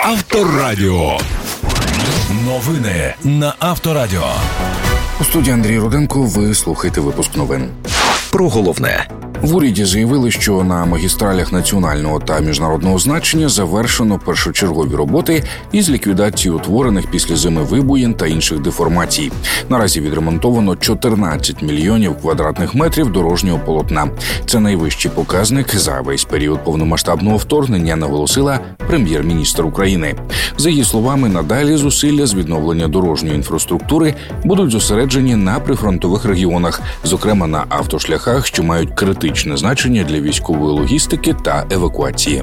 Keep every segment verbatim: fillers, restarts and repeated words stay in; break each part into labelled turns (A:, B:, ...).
A: Авторадіо. Новини на Авторадіо.
B: У студії Андрій Руденко. Ви слухаєте випуск новин.
A: Про головне.
B: В уряді заявили, що на магістралях національного та міжнародного значення завершено першочергові роботи із ліквідації утворених після зими вибоїн та інших деформацій. Наразі відремонтовано чотирнадцять мільйонів квадратних метрів дорожнього полотна. Це найвищий показник за весь період повномасштабного вторгнення, наголосила прем'єр-міністр України. За її словами, надалі зусилля з відновлення дорожньої інфраструктури будуть зосереджені на прифронтових регіонах, зокрема на автошляхах, що мають критичні значення для військової логістики та евакуації.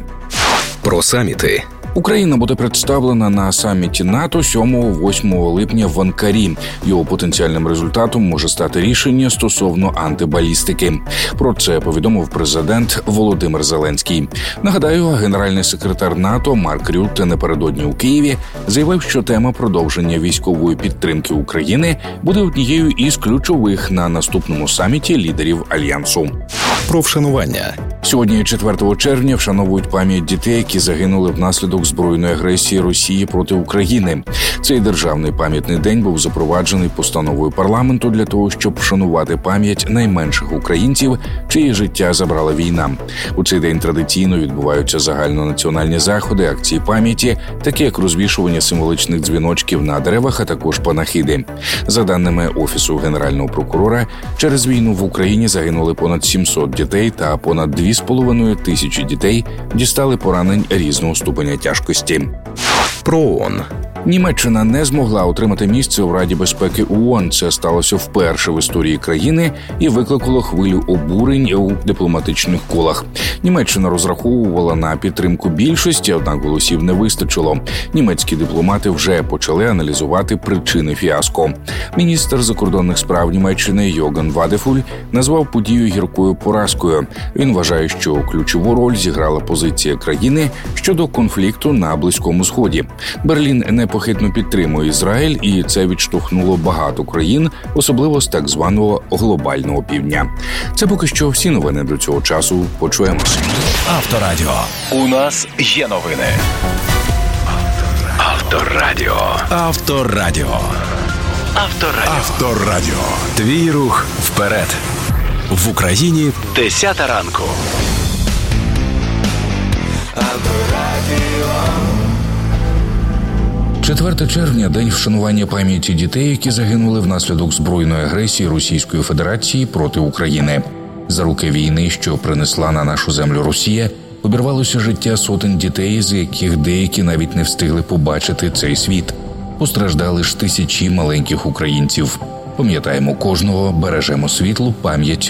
A: Про саміти.
B: Україна буде представлена на саміті НАТО сьомого-восьмого липня в Анкарі. Його потенціальним результатом може стати рішення стосовно антибалістики. Про це повідомив президент Володимир Зеленський. Нагадаю, генеральний секретар НАТО Марк Рютте напередодні у Києві заявив, що тема продовження військової підтримки України буде однією із ключових на наступному саміті лідерів Альянсу.
A: Про вшанування.
B: Сьогодні, четвертого червня, вшановують пам'ять дітей, які загинули внаслідок збройної агресії Росії проти України. Цей державний пам'ятний день був запроваджений постановою парламенту для того, щоб вшанувати пам'ять найменших українців, чиї життя забрала війна. У цей день традиційно відбуваються загальнонаціональні заходи, акції пам'яті, такі як розвішування символичних дзвіночків на деревах, а також панахиди. За даними Офісу Генерального прокурора, через війну в Україні загинули понад сімсот дітей та понад дві з половиною тисячі дітей дістали поранень різного ступеня тяжкості.
A: Про ООН.
B: Німеччина не змогла отримати місце у Раді безпеки ООН. Це сталося вперше в історії країни і викликало хвилю обурень у дипломатичних колах. Німеччина розраховувала на підтримку більшості, однак голосів не вистачило. Німецькі дипломати вже почали аналізувати причини фіаско. Міністр закордонних справ Німеччини Йоганн Вадефуль назвав подію гіркою поразкою. Він вважає, що ключову роль зіграла позиція країни щодо конфлікту на Близькому Сході. Берлін не непохитно підтримує Ізраїль, і це відштовхнуло багато країн, особливо з так званого глобального півдня. Це поки що всі новини до цього часу. Почуємося.
A: Авторадіо. У нас є новини. Авторадіо. Авторадіо. Авторадіо. Авторадіо. Твій рух вперед. В Україні десята ранку.
B: Авторадіо. четвертого червня – день вшанування пам'яті дітей, які загинули внаслідок збройної агресії Російської Федерації проти України. За роки війни, що принесла на нашу землю Росія, обірвалося життя сотень дітей, з яких деякі навіть не встигли побачити цей світ. Постраждали ж тисячі маленьких українців. Пам'ятаємо кожного, бережемо світлу пам'ять